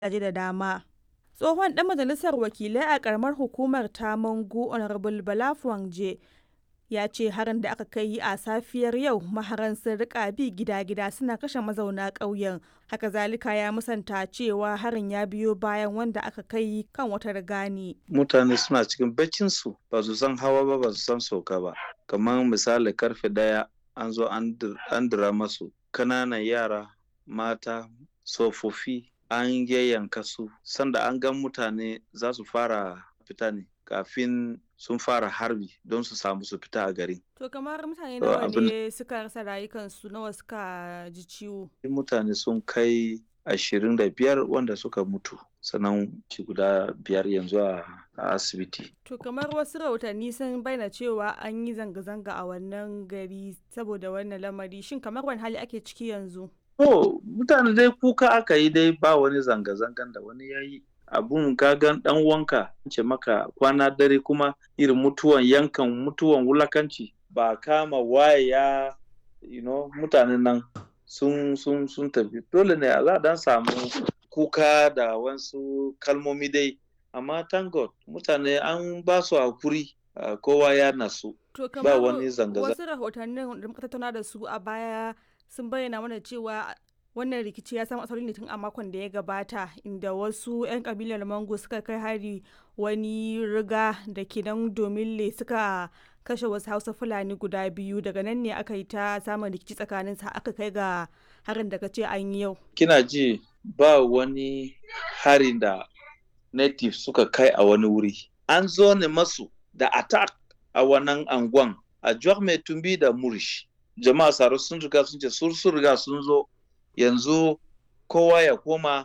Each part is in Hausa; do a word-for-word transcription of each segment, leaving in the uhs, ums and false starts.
gidaje da dama. Tsohon ɗan majalisar wakilai a ƙaramar hukumar ta Mangu Honorable Bala Fuangje ya ce harin da aka kai a safiyar yau maharan sun rika bi gida-gida suna kashe mazauna ƙauyen. Haka zalika ya musanta cewa harin ya biyo bayan wanda aka kai kan wata rigani. Mutane suna cikin baccinsu ba su san hawa ba ba su san sauka ba. Kamar misali karfe daya an zo an dira masu kananan yara, mata, tsofaffi an yayyanka su. Sanda an gan mutane za su fara fita ne kafin sun fara harbi don su samu su fita a gari. To kamar mutane nawa ne suka rasa rayukansu, nawa suka ji ciwo? Mutane sun kai ashirin da biyar wanda suka mutu, sannan ci guda biyar yanzu a asibiti. To kamar wasu rahotanni sun bayyana cewa an yi zanga-zanga a wannan gari saboda wannan lamari, shin kamar wani hali ake ciki yanzu? To mutane dai kuka aka yi dai, ba wani zanga-zangan da wani ya yi. Abun gagan dan wanka ce maka kwana dare kuma irin mutuwan yankan mutuwan wulakanci ba kama waye ya you know, mutanen nan sun sun sun tafi. Dole ne a za dan samu kuka da wasu kalmomi dai, amma thank God mutane an ba su hakuri, kowa ya nasu. To Ba kamar wani zanga-zanga. wasu rahotannin da muka tattauna da su a baya sun bayyana mana cewa wannan rikici ya samu asali ne tun a makon da ya gabata, inda wasu 'yan kabilar Mangu suka kai hari wani riga da ke nan Domille suka kashe wasu Hausa Fulani guda biyu. Daga nan ne aka yi ta samun rikici tsakanin sa aka kai ga harin da kace an yi yau. Kina ji ba wani harin da native suka kai a wani wuri. An zo ne masu da attack a wannan anguwan a Juak Mai Tumbi da Murish. Jama'a Saro sun riga sun ce sun riga sun zo, yanzu kowa ya koma.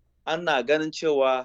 Ana ganin cewa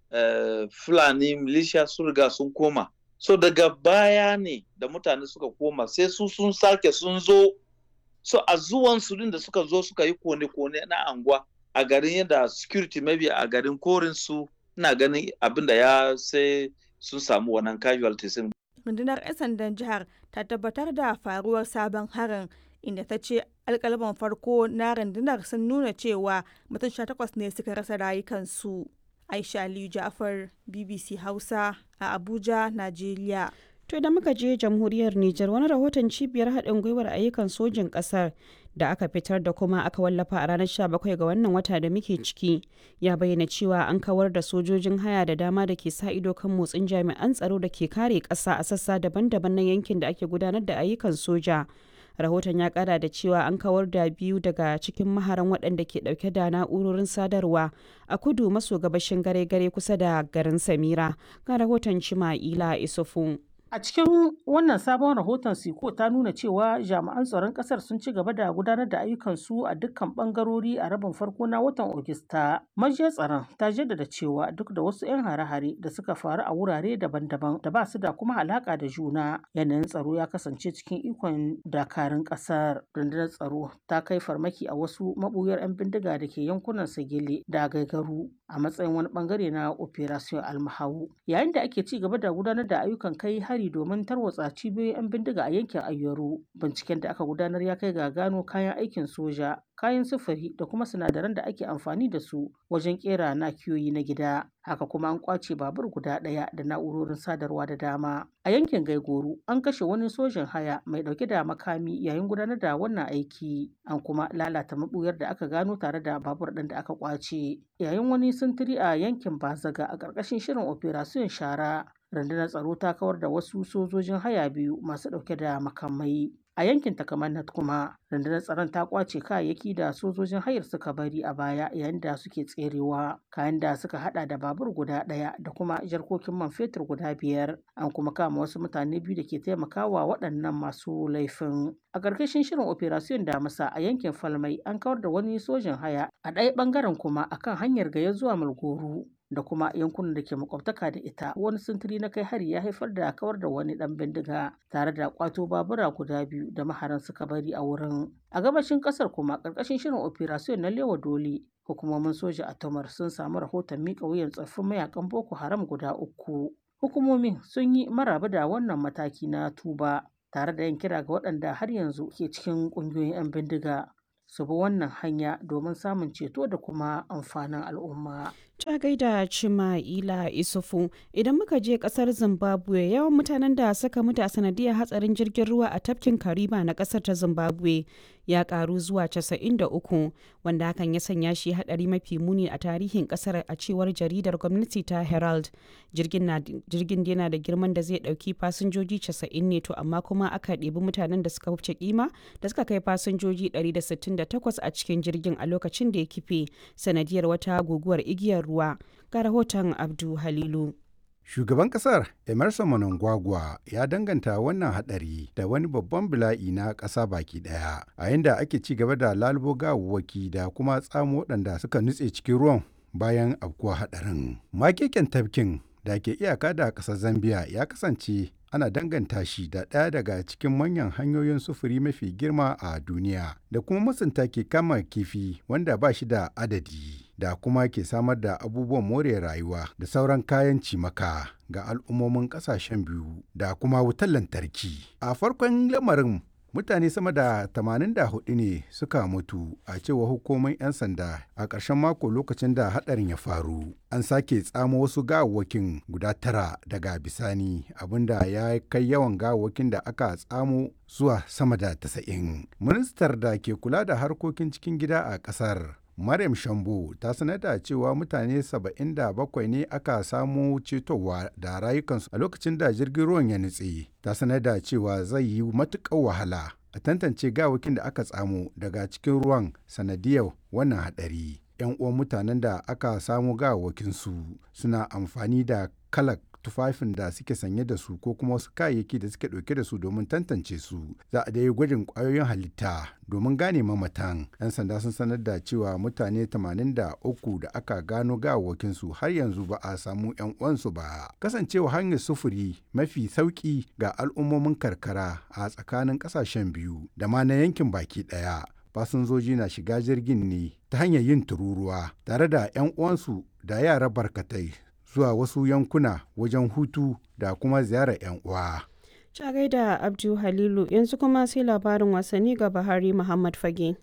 uh, Fulani militia sun riga sun koma. So daga baya ne da mutane suka koma sai su sun sake sun zo. So a zuwan su din da suka zo suka yi kone-kone na anguwa a garin yadda security maybe a garin korin su, ina ganin abin da ya sai sun samu wannan casualties. Rundunar 'yan sandan jihar ta tabbatar da faruwar sabon harin, inda ta ce alkalaman farko na rundunar sun nuna cewa mutum sha takwas ne suka rasa rayukansu. Aisha Aliyu Ja'far, B B C Hausa a Abuja, Najeriya. To da muka je jamhuriyar Nijar, wani rahoton cibiyar haɗin gwiwar ayyukan sojin ƙasar da aka fitar da kuma aka wallafa a ranar sha bakwai ga wannan wata da muke ciki ya bayyana cewa an kawar da sojojin haya da dama da ke sa ido kan motsin jami'an tsaro da ke kare ƙasa a sassa daban-daban na yankin da ake gudanar da ayyukan soja. Rahoton ya kara da cewa an kawar da biyu daga cikin maharan waɗanda ke ɗauke da na'urorin sadarwa a kudu maso gabashin gare-gare kusa da garin Samira. Ga rahoton Cima'ila Isufu. A cikin wannan sabon rahoton Siko ta nuna cewa jami'an tsaron ƙasar sun ci gaba da gudanar da ayyukansu a dukkan ɓangarori a rabin farko na watan Ogista. Majiyar tsaron ta jaddada cewa duk da wasu 'yan hare-hare da suka faru a wurare daban-daban da ba su da kuma alaƙa da juna, yanayin tsaro ya kasance cikin ikon dakarun ƙasar. Rundunar tsaro ta kai farmaki a wasu maɓuyar 'yan bindiga da ke yankunan Sagele da Gaigaru a matsayin wani ɓangare na Operation Almahau. Yayin da ake ci gaba da gudanar da ayyukan kai hari domin tarwatsa cibiyoyin 'yan bindiga a yankin Ayyaru. Binciken da aka gudanar ya kai ga gano kayan aikin soja, kayan sufuri da kuma sinadaran da ake amfani da su wajen kera nakiyoyi na gida. Haka kuma an kwace babur guda ɗaya da na'urorin sadarwa da dama. A yankin Gaigoru an kashe wani sojin haya mai ɗauke da makami yayin gudanar da wannan aiki. An kuma lalata mabuyar da aka gano tare da babur ɗin da aka kwace. Yayin wani sintiri a yankin Bazaga a ƙarƙashin shirin Operation Shara, rundunar tsaro ta kawar da wasu sojojin haya biyu masu ɗauke da makamai. A yankin Takamannet kuma rundunar tsaron ta kwace kayayyaki da sojojin hayar suka bari a baya yayin da suke tserewa, kayan da suka hada da babur guda ɗaya da kuma jarkokin man fetur guda biyar. An kuma kama wasu mutane biyu da ke taimakawa waɗannan masu laifin. A ƙarƙashin shirin Operation Damisa a yankin Falmai an kawar da wani sojin haya, a ɗaya ɓangaren kuma akan hanyar Gaya zuwa Mulgoro da kuma yankunan da ke makwabtaka da ita, wani sintiri na kai hari ya haifar da kawar da wani dan bindiga tare da kwato babura guda biyu da maharan suka bari a wurin. A gabashin kasar kuma karkashin shirin Operation na Lewa Dole, hukumomin soja a Tomar sun samu rahoton miƙa wuyan tsaffin mayakan Boko Haram guda uku. Hukumomin sun yi maraba da wannan mataki na tuba tare da yin kira ga waɗanda har yanzu ke cikin ƙungiyoyin 'yan bindiga su bi wannan hanya domin samun ceto da kuma amfanin al'umma. Ta gaida Chima'ila Isufu. Idan muka je kasar Zimbabwe, yawan mutanen da suka mutu a sanadiyar hatsarin jirgin ruwa a tafkin Kariba na kasar ta Zimbabwe ya karu zuwa casa'in da uku, wanda hakan ya sanya shi hadari mafi muni a tarihin kasar a cewar jaridar gwamnati ta Herald. Jirgin yana da girman da zai dauki fasinjoji casa'in ne, to amma kuma aka ɗebi mutanen da suka wuce kima da suka kai fasinjoji ɗari da sittin da takwas a cikin jirgin a lokacin da ya kife sanadiyar wata guguwar igiyar ruwa. Ga rahoton Abdu Halilu. Shugaban kasar Emerson Mnangagwa ya danganta wannan hadari da wani babban bala'i na ƙasa baki daya, a yanda ake ci gaba da lalubo gawawwaki da kuma tsamo waɗanda suka nutse cikin ruwan bayan afkuwa hadarin. Makeken tafkin da ke iyaka da ƙasar Zambia ya kasance ana danganta shi da ɗaya daga cikin manyan hanyoyin sufuri mafi girma a duniya, da kuma masunta ke kama kifi wanda ba shi da adadi, da kuma ke samar da abubuwan more rayuwa da sauran kayan cimaka ga al'ummomin ƙasashen biyu da kuma wutar lantarki. A farkon lamarin mutane sama da tamanin da hudu ne suka mutu a cewa hukumomin 'yan sanda a ƙarshen mako lokacin da haɗarin ya faru. An sake tsamo wasu gawawwakin guda tara daga bisani, abinda ya kai yawan gawawwakin da aka tsamo zuwa sama da tasa'in. Ministar da ke kula da harkokin cikin gida a ƙasar, Maryam Shambo, ta sanar da cewa mutane saba'in da bakwai ne aka samu cetowa da rayukansu a lokacin da jirgin ruwan ya nutse. Ta sanar da cewa zai yi matuƙar wahala a tantance gawakin da aka tsamo daga cikin ruwan sanadiyar wannan haɗari. 'Yan uwan mutanen da aka samu gawakinsu suna amfani da kalak tufafin da suke sanye da su ko kuma wasu kayayyaki da suke ɗauke da su domin tantance su. Za a dai gwajin ƙwayoyin halitta domin gane mamatan. 'Yan sanda sun sanar da cewa mutane tamanin da uku da aka gano gawawakinsu har yanzu ba a samu 'yan uwansu ba. Kasancewa hanyar sufuri mafi sauƙi ga al'ummomin karkara a tsakanin ƙasashen biyu da ma na yankin baki ɗaya. Fasinjoji na shiga jirgin ne ta hanyar yin tururuwa tare da 'yan uwansu da yara barkatai zuwa wasu yankuna wajen hutu da kuma ziyarar 'yan uwa. Ta gaida Abdu Halilu. Yanzu kuma sai labarin wasanni ga Bahari Muhammad Fage.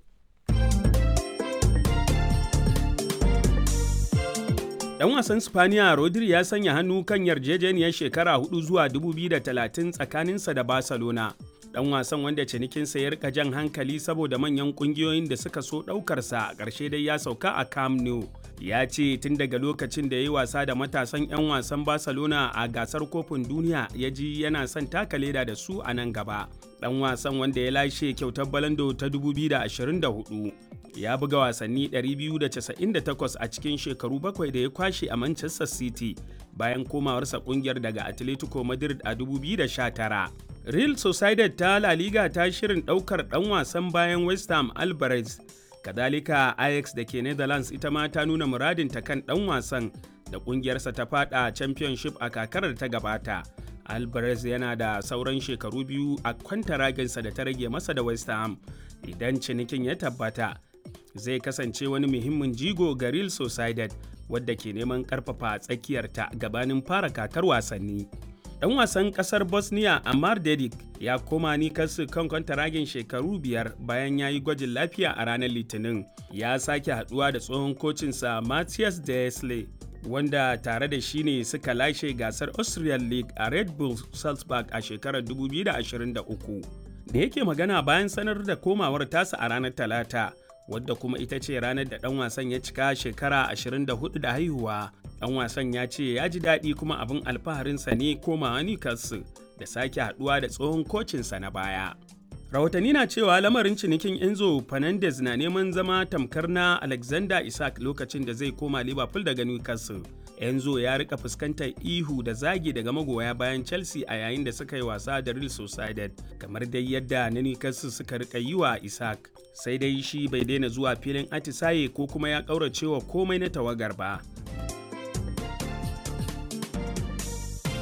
Dan wasan Spaniya Rodri ya sanya hannu kan yarjejeniyar shekara hudu zuwa dubu biyu da talatin tsakaninsa da Barcelona. Dan wasan wanda cinikinsa ya rika jan hankali saboda manyan kungiyoyin da suka so daukarsa a ƙarshe dai ya sauka a Camp Nou. Ya ce tun daga lokacin da ya yi wasa da matasan 'yan wasan Barcelona a gasar kofin duniya ya ji yana son taka leda da su a nan gaba. Dan wasan wanda ya lashe kyautar Balando ta dubu biyu da ashirin da hudu ya buga wasanni ɗari biyu da casa'in da takwas a cikin shekaru bakwai da ya kwashe a Manchester City bayan komawarsa kungiyar daga Atletico Madrid a dubu biyu da sha tara. Real Sociedad ta La Liga ta shirin ɗaukar ɗan wasan bayan West Ham Alvarez. Kadalika Ajax da ke Netherlands ita ma ta nuna muradinta kan ɗan wasan da ƙungiyarsa ta fada Championship a kakarar ta gabata. Alvarez yana da sauran shekaru biyu a kwantaraginsa da ta rage masa da West Ham. Idan cinikin ya tabbata, zai kasance wani muhimmin jigo ga Real Sociedad wadda ke neman ƙarfafa tsakiyarta gabanin fara kakar wasanni. Ɗan wasan ƙasar Bosnia Amar Dedic ya koma Newcastle kan kwantaragin shekaru biyar bayan ya yi gwajin lafiya a ranar Litinin. Ya sake haɗuwa da tsohon kocinsa Matthias Desley, wanda tare da shi ne suka lashe gasar Austrian League a Red Bull Salzburg a shekarar dubu biyu da ashirin da uku. Da yake magana bayan sanar da komawar tasa a ranar Talata, wadda kuma ita ce ranar da ɗan wasan ya cika shekara ashirin da hudu da haihuwa. Ɗan wasan ya ce ya ji daɗi kuma abin alfaharinsa ne komawa Newcastle da sake haɗuwa da tsohon kocinsa na baya. Rahotanni na cewa lamarin cinikin Enzo Fernandez na neman zama tamkar na Alexander Isak lokacin da zai koma Liverpool daga Newcastle. Enzo ya rika fuskantar ihu da zagi daga magoya bayan Chelsea a yayin da suka yi wasa da Real Sociedad, kamar dai yadda na Newcastle suka rika yi wa Isak. Sai dai shi bai daina zuwa filin atisaye ko kuma ya ƙauracewa komai na tawagar ba.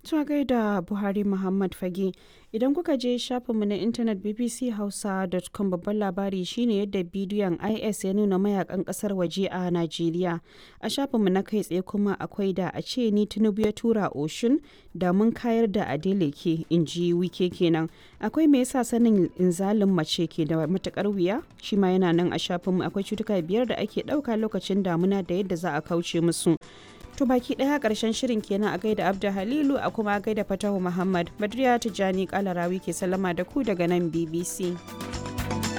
Ta gaida Buhari Muhammad Fage. Idan kuka je shafinmu na intanet b b c hausa dot com babban labari shine yadda bidiyon I S ya nuna mayakan kasar waje a Najeriya. A shafinmu na kai tsaye kuma akwai da a ce ni Tinubu ya tura Oshun da mun kayar da Adeleke, in ji Wike kenan. Akwai me yasa sanin inzalin mace ke da matukar wuya? Shi ma yana nan a shafinmu. Akwai cutuka biyar da ake ɗauka lokacin damuna da yadda za a kauce musu. To baki daya karshen shirin kenan a gaida Abda Halilu a kuma gaida Fatahu Muhammad. Badriya Tijjani Kalarawi ke sallama da ku daga nan B B C.